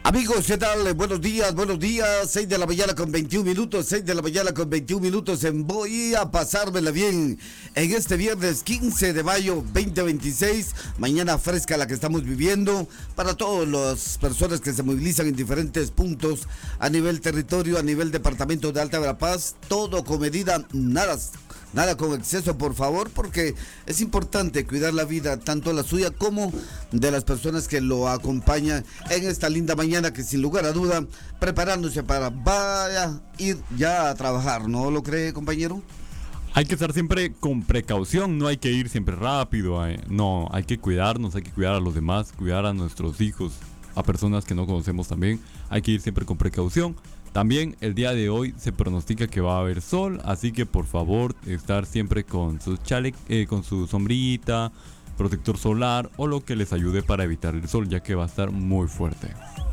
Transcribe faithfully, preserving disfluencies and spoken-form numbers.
Amigos, ¿qué tal? Buenos días, buenos días. seis de la mañana con veintiún minutos, seis de la mañana con veintiún minutos. En Voy a pasármela bien en este viernes quince de mayo veinte veintiséis. Mañana fresca la que estamos viviendo para todas las personas que se movilizan en diferentes puntos a nivel territorio, a nivel departamento de Alta Verapaz. Todo con medida, nada. Nada con exceso, por favor, porque es importante cuidar la vida, tanto la suya como de las personas que lo acompañan en esta linda mañana que sin lugar a duda, preparándose para vaya ir ya a trabajar, ¿no lo cree, compañero? Hay que estar siempre con precaución, no hay que ir siempre rápido, hay, no, hay que cuidarnos, hay que cuidar a los demás, cuidar a nuestros hijos, a personas que no conocemos también, hay que ir siempre con precaución. También el día de hoy se pronostica que va a haber sol, así que por favor estar siempre con su chale, eh, con su sombrita, protector solar o lo que les ayude para evitar el sol, ya que va a estar muy fuerte.